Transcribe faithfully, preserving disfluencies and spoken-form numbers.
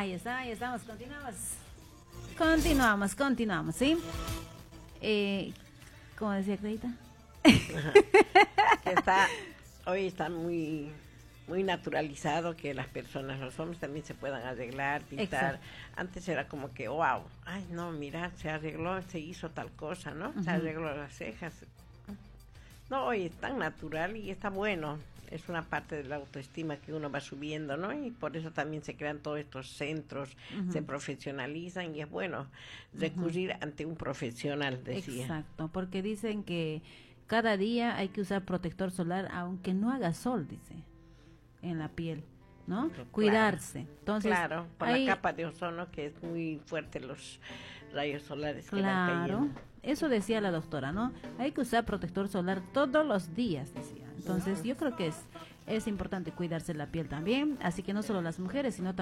Ahí está, ahí estamos, continuamos. Continuamos, continuamos, ¿sí? Eh, ¿Cómo decía Clarita? Que está, hoy está muy, muy naturalizado que las personas, los hombres también se puedan arreglar, pintar. Exacto. Antes era como que, wow, ay no, mira, se arregló, se hizo tal cosa, ¿no? Uh-huh. Se arregló las cejas. No, hoy es tan natural y está bueno. Es una parte de la autoestima que uno va subiendo, ¿no? Y por eso también se crean todos estos centros, uh-huh. se profesionalizan y es bueno recurrir uh-huh. ante un profesional, decía. Exacto, porque dicen que cada día hay que usar protector solar, aunque no haga sol, dice, en la piel, ¿no? Claro. Cuidarse. Entonces, claro, por hay... la capa de ozono que es muy fuerte los rayos solares que claro, van cayendo. Eso decía la doctora, ¿no? Hay que usar protector solar todos los días, decía. Entonces, yo creo que es, es importante cuidarse la piel también, así que no solo las mujeres, sino también